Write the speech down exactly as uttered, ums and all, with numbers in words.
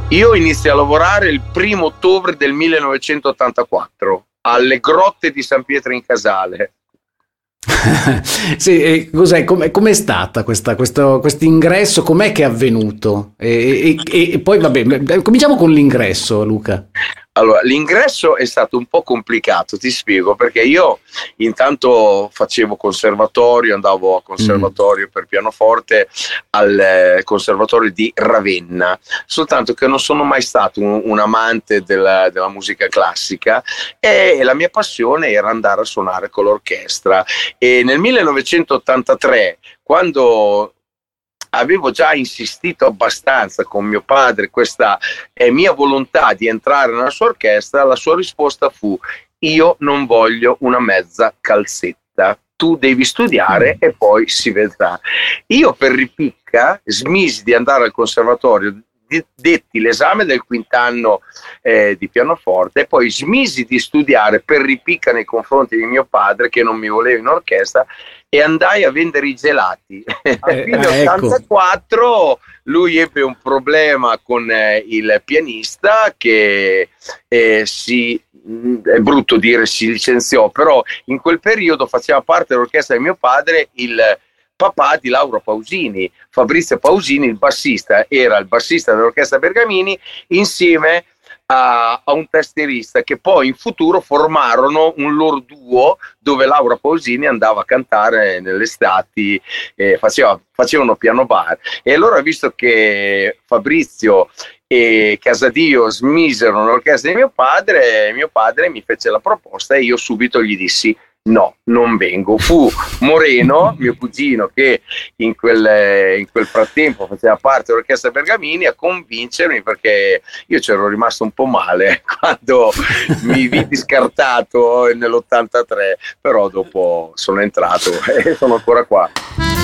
Io iniziai a lavorare il primo ottobre del millenovecentottantaquattro alle grotte di San Pietro in Casale. Sì, e cos'è, com'è, com'è stata questa, questo ingresso? Com'è che è avvenuto? E, e, e poi vabbè, cominciamo con l'ingresso, Luca. Allora, l'ingresso è stato un po' complicato, ti spiego, perché io intanto facevo conservatorio, andavo a conservatorio mm. per pianoforte al eh, conservatorio di Ravenna, soltanto che non sono mai stato un, un amante della, della musica classica e la mia passione era andare a suonare con l'orchestra. E nel millenovecentottantatré, quando avevo già insistito abbastanza con mio padre, questa è mia volontà di entrare nella sua orchestra, la sua risposta fu: io non voglio una mezza calzetta, tu devi studiare e poi si vedrà. Io per ripicca smisi di andare al conservatorio, detti l'esame del quint'anno eh, di pianoforte e poi smisi di studiare per ripicca nei confronti di mio padre che non mi voleva in orchestra e andai a vendere i gelati. A Eh, fine eh, ecco. ottantaquattro lui ebbe un problema con eh, il pianista che eh, si, è brutto dire si licenziò, però in quel periodo faceva parte dell'orchestra di mio padre il papà di Lauro Pausini, Fabrizio Pausini, il bassista, era il bassista dell'orchestra Bergamini insieme a, a un tastierista che poi in futuro formarono un loro duo dove Lauro Pausini andava a cantare nelle estati, eh, faceva, facevano piano bar. E allora, visto che Fabrizio e Casadio smisero l'orchestra di mio padre, mio padre mi fece la proposta e io subito gli dissi: no, non vengo. Fu Moreno, mio cugino, che in quel, in quel frattempo faceva parte dell'orchestra Bergamini, a convincermi, perché io c'ero rimasto un po' male quando mi vidi scartato nell'ottantatré, però dopo sono entrato e sono ancora qua.